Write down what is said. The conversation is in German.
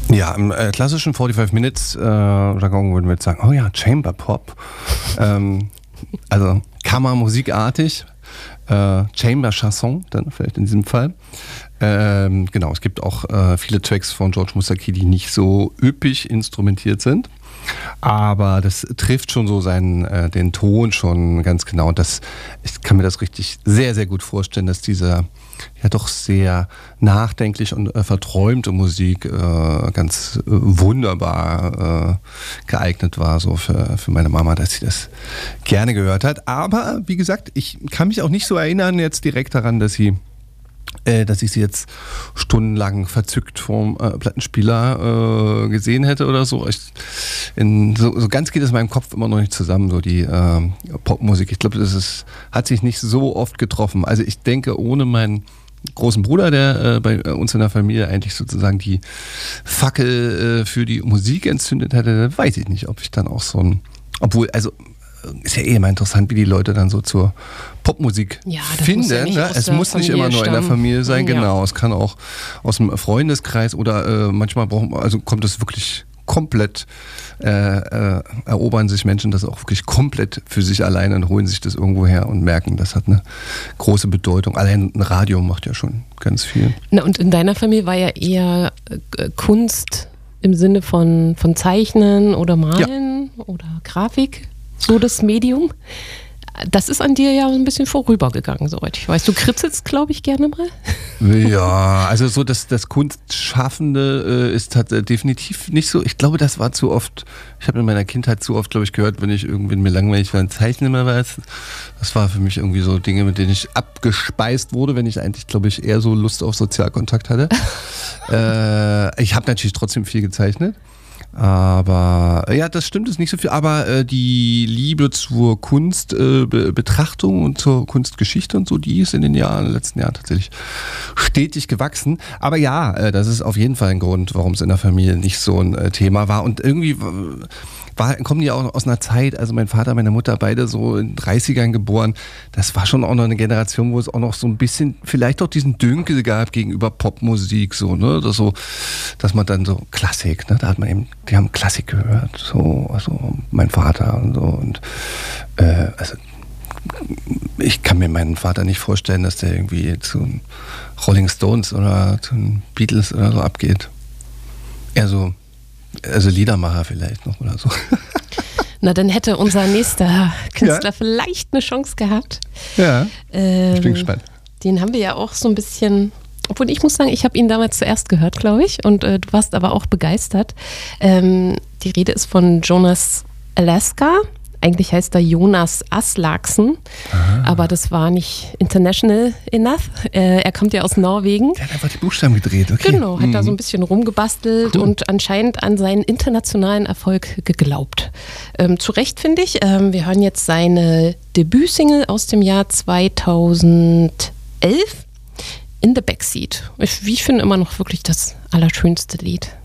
Ja, im klassischen 45 Minutes Jargon würden wir jetzt sagen, oh ja, Chamber Pop. Also Kammermusikartig. Chamber Chanson, dann vielleicht in diesem Fall. Genau, es gibt auch viele Tracks von George Moustarchy, die nicht so üppig instrumentiert sind. Aber das trifft schon so den Ton schon ganz genau. Ich kann mir das richtig sehr, sehr gut vorstellen, dass diese ja doch sehr nachdenklich und verträumte Musik ganz wunderbar geeignet war so für meine Mama, dass sie das gerne gehört hat. Aber wie gesagt, ich kann mich auch nicht so erinnern jetzt direkt daran, dass ich sie jetzt stundenlang verzückt vom Plattenspieler gesehen hätte oder so. So ganz geht es in meinem Kopf immer noch nicht zusammen, so die Popmusik. Ich glaube, hat sich nicht so oft getroffen. Also ich denke, ohne meinen großen Bruder, der bei uns in der Familie eigentlich sozusagen die Fackel für die Musik entzündet hätte, weiß ich nicht, ob ich dann auch ist ja immer interessant, wie die Leute dann so zur Popmusik finden. Ja, es muss nicht immer nur in der Familie sein, genau. Es kann auch aus dem Freundeskreis oder manchmal kommt es wirklich komplett, erobern sich Menschen das auch wirklich komplett für sich alleine und holen sich das irgendwo her und merken, das hat eine große Bedeutung. Allein ein Radio macht ja schon ganz viel. Na, und in deiner Familie war ja eher Kunst im Sinne von Zeichnen oder Malen oder Grafik. So das Medium. Das ist an dir ja ein bisschen vorübergegangen, soweit ich weiß. Du kritzelst, glaube ich, gerne mal. Ja, also so das Kunstschaffende ist definitiv nicht so. Ich glaube, das war zu oft, ich habe in meiner Kindheit zu oft, glaube ich, gehört, wenn ich irgendwie mir langweilig war, ein Zeichnen mehr weiß. Das war für mich irgendwie so Dinge, mit denen ich abgespeist wurde, wenn ich eigentlich, glaube ich, eher so Lust auf Sozialkontakt hatte. Ich habe natürlich trotzdem viel gezeichnet. Aber ja, das stimmt, ist nicht so viel, aber die Liebe zur Kunstbetrachtung und zur Kunstgeschichte und so, die ist in den letzten Jahren tatsächlich stetig gewachsen. Aber ja, das ist auf jeden Fall ein Grund, warum es in der Familie nicht so ein Thema war. Und irgendwie kommen die auch aus einer Zeit, also mein Vater, meine Mutter, beide so in den 30ern geboren. Das war schon auch noch eine Generation, wo es auch noch so ein bisschen, vielleicht auch diesen Dünkel gab gegenüber Popmusik, so, ne? Dass man dann so Klassik, ne? Da hat man eben, die haben Klassik gehört, so, also mein Vater und so. Und also ich kann mir meinen Vater nicht vorstellen, dass der irgendwie zu Rolling Stones oder zu den Beatles oder so abgeht. Eher so, also Liedermacher vielleicht noch oder so. Na, dann hätte unser nächster Künstler vielleicht eine Chance gehabt. Ja, ich bin gespannt. Den haben wir ja auch so ein bisschen, obwohl ich muss sagen, ich habe ihn damals zuerst gehört, glaube ich, und du warst aber auch begeistert. Die Rede ist von Jonas Alaska. Eigentlich heißt er Jonas Aslaksen, aber das war nicht international enough. Er kommt ja aus Norwegen. Der hat einfach die Buchstaben gedreht, okay. Genau, hat da so ein bisschen rumgebastelt und anscheinend an seinen internationalen Erfolg geglaubt. Zu Recht, finde ich. Wir hören jetzt seine Debütsingle aus dem Jahr 2011, In the Backseat. Ich finde immer noch wirklich das allerschönste Lied.